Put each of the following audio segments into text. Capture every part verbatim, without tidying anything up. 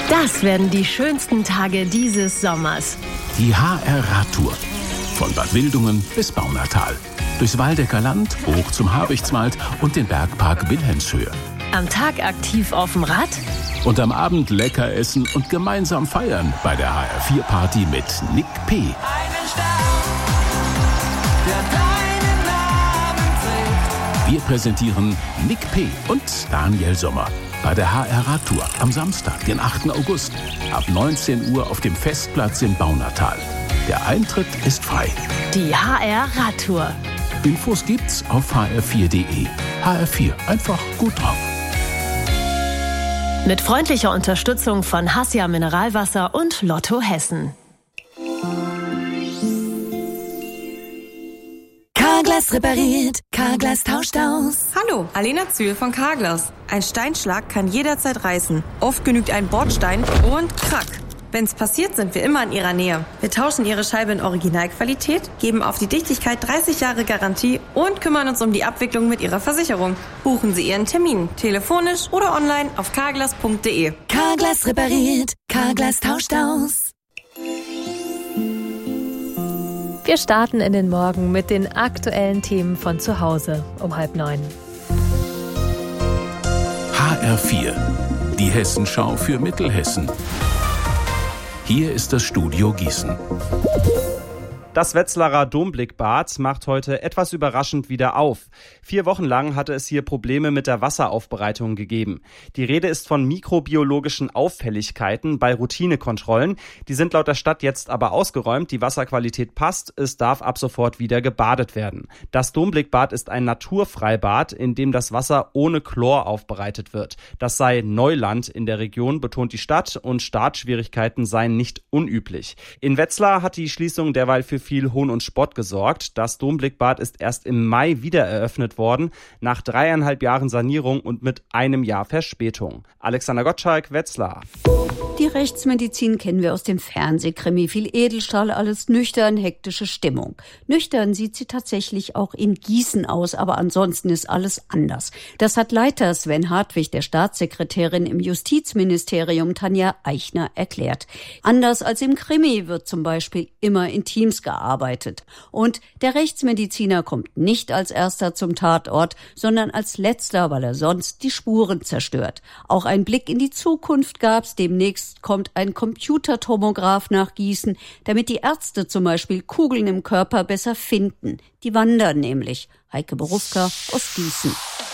Das werden die schönsten Tage dieses Sommers. Die H R-Radtour. Von Bad Wildungen bis Baunatal. Durchs Waldecker Land, hoch zum Habichtswald und den Bergpark Wilhelmshöhe. Am Tag aktiv auf dem Rad. Und am Abend lecker essen und gemeinsam feiern bei der H R vier Party mit Nick P. Einen Stern, der deinen Namen trägt. Wir präsentieren Nick P. und Daniel Sommer bei der H R-Radtour am Samstag, den achten August, ab neunzehn Uhr auf dem Festplatz in Baunatal. Der Eintritt ist frei. Die H R-Radtour. Infos gibt's auf h r vier punkt de. H R vier, einfach gut drauf. Mit freundlicher Unterstützung von Hassia Mineralwasser und Lotto Hessen. Carglass repariert, Carglass tauscht aus. Hallo, Alena Zühl von Carglass. Ein Steinschlag kann jederzeit reißen. Oft genügt ein Bordstein und krack. Wenn's passiert, sind wir immer in Ihrer Nähe. Wir tauschen Ihre Scheibe in Originalqualität, geben auf die Dichtigkeit dreißig Jahre Garantie und kümmern uns um die Abwicklung mit Ihrer Versicherung. Buchen Sie Ihren Termin, telefonisch oder online auf carglass punkt de. Carglass repariert, Carglass tauscht aus. Wir starten in den Morgen mit den aktuellen Themen von zu Hause um halb neun. H R vier, die Hessenschau für Mittelhessen. Hier ist das Studio Gießen. Das Wetzlarer Domblickbad macht heute etwas überraschend wieder auf. Vier Wochen lang hatte es hier Probleme mit der Wasseraufbereitung gegeben. Die Rede ist von mikrobiologischen Auffälligkeiten bei Routinekontrollen. Die sind laut der Stadt jetzt aber ausgeräumt. Die Wasserqualität passt. Es darf ab sofort wieder gebadet werden. Das Domblickbad ist ein Naturfreibad, in dem das Wasser ohne Chlor aufbereitet wird. Das sei Neuland in der Region, betont die Stadt, und Startschwierigkeiten seien nicht unüblich. In Wetzlar hat die Schließung derweil für viel Hohn und Spott gesorgt. Das Domblickbad ist erst im Mai wieder eröffnet worden, nach dreieinhalb Jahren Sanierung und mit einem Jahr Verspätung. Alexander Gottschalk, Wetzlar. Die Rechtsmedizin kennen wir aus dem Fernsehkrimi. Viel Edelstahl, alles nüchtern, hektische Stimmung. Nüchtern sieht sie tatsächlich auch in Gießen aus, aber ansonsten ist alles anders. Das hat Leiter Sven Hartwig der Staatssekretärin im Justizministerium Tanja Eichner erklärt. Anders als im Krimi wird zum Beispiel immer in Teams gearbeitet. Und der Rechtsmediziner kommt nicht als erster zum Tatort, sondern als letzter, weil er sonst die Spuren zerstört. Auch ein Blick in die Zukunft gab's. Demnächst kommt ein Computertomograph nach Gießen, damit die Ärzte zum Beispiel Kugeln im Körper besser finden. Die wandern nämlich. Heike Berufka aus Gießen.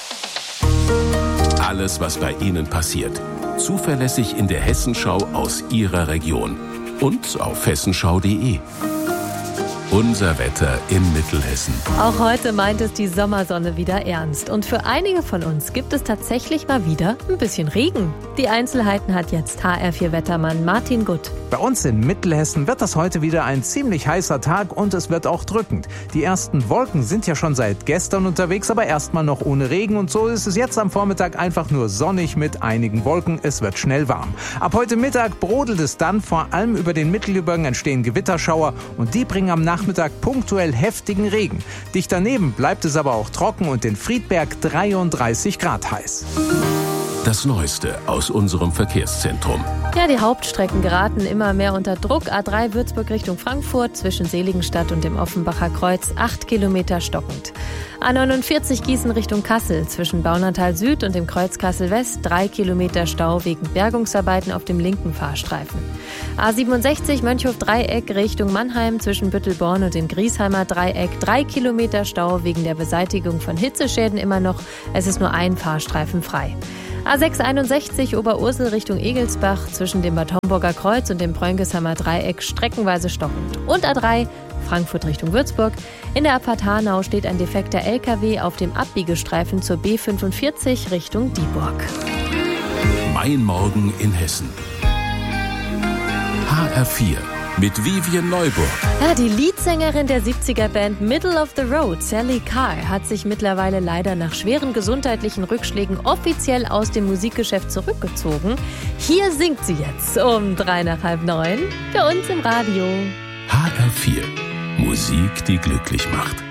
Alles, was bei Ihnen passiert. Zuverlässig in der Hessenschau aus Ihrer Region. Und auf hessenschau punkt de. Unser Wetter in Mittelhessen. Auch heute meint es die Sommersonne wieder ernst. Und für einige von uns gibt es tatsächlich mal wieder ein bisschen Regen. Die Einzelheiten hat jetzt H R vier Wettermann Martin Gutt. Bei uns in Mittelhessen wird das heute wieder ein ziemlich heißer Tag und es wird auch drückend. Die ersten Wolken sind ja schon seit gestern unterwegs, aber erstmal noch ohne Regen. Und so ist es jetzt am Vormittag einfach nur sonnig mit einigen Wolken. Es wird schnell warm. Ab heute Mittag brodelt es dann. Vor allem über den Mittelgebirgen entstehen Gewitterschauer und die bringen am Nachmittag punktuell heftigen Regen. Dicht daneben bleibt es aber auch trocken und in Friedberg dreiunddreißig Grad heiß. Das Neueste aus unserem Verkehrszentrum. Ja, die Hauptstrecken geraten immer mehr unter Druck. A drei Würzburg Richtung Frankfurt zwischen Seligenstadt und dem Offenbacher Kreuz acht Kilometer stockend. A neunundvierzig Gießen Richtung Kassel zwischen Baunatal Süd und dem Kreuz Kassel West drei Kilometer Stau wegen Bergungsarbeiten auf dem linken Fahrstreifen. A siebenundsechzig Mönchhof Dreieck Richtung Mannheim zwischen Büttelborn und dem Griesheimer Dreieck drei Kilometer Stau wegen der Beseitigung von Hitzeschäden immer noch. Es ist nur ein Fahrstreifen frei. A sechs einundsechzig Oberursel Richtung Egelsbach zwischen dem Bad Homburger Kreuz und dem Prönkesheimer Dreieck streckenweise stockend. Und A drei Frankfurt Richtung Würzburg. In der Abfahrt Hanau steht ein defekter L K W auf dem Abbiegestreifen zur B fünfundvierzig Richtung Dieburg. Mein Morgen in Hessen. H R vier mit Vivian Neuburg. Ja, die Leadsängerin der siebziger-Band Middle of the Road, Sally Carr, hat sich mittlerweile leider nach schweren gesundheitlichen Rückschlägen offiziell aus dem Musikgeschäft zurückgezogen. Hier singt sie jetzt um drei nach halb neun bei uns im Radio. H R vier. Musik, die glücklich macht.